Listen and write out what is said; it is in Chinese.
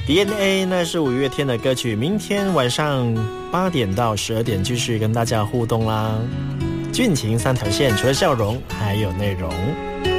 DNA 那是5月天的歌曲，明天晚上8点到12点继续跟大家互动啦。俊情3条线，除了笑容还有内容。